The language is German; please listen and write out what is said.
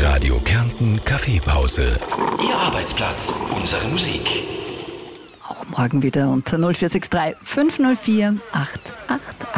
Radio Kärnten Kaffeepause. Ihr Arbeitsplatz, unsere Musik. Auch morgen wieder unter 0463 504 888.